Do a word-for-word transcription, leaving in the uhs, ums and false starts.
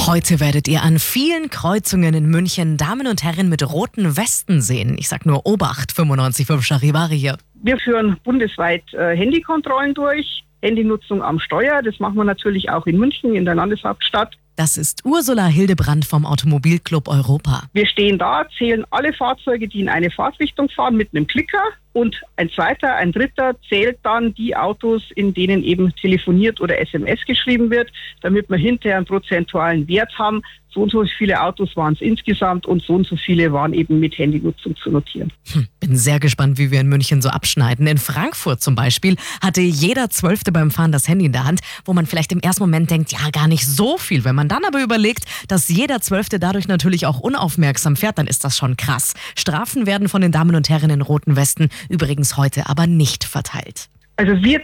Heute werdet ihr an vielen Kreuzungen in München Damen und Herren mit roten Westen sehen. Ich sag nur Obacht, fünfundneunzig Komma fünf Charivari hier. Wir führen bundesweit äh, Handykontrollen durch, Handynutzung am Steuer. Das machen wir natürlich auch in München, in der Landeshauptstadt. Das ist Ursula Hildebrand vom Automobilclub Europa. Wir stehen da, zählen alle Fahrzeuge, die in eine Fahrtrichtung fahren, mit einem Klicker. Und ein zweiter, ein dritter zählt dann die Autos, in denen eben telefoniert oder S M S geschrieben wird, damit wir hinterher einen prozentualen Wert haben. So und so viele Autos waren es insgesamt und so und so viele waren eben mit Handynutzung zu notieren. Hm, bin sehr gespannt, wie wir in München so abschneiden. In Frankfurt zum Beispiel hatte jeder Zwölfte beim Fahren das Handy in der Hand, wo man vielleicht im ersten Moment denkt, ja, gar nicht so viel. Wenn man dann aber überlegt, dass jeder Zwölfte dadurch natürlich auch unaufmerksam fährt, dann ist das schon krass. Strafen werden von den Damen und Herren in roten Westen übrigens heute aber nicht verteilt. Also wir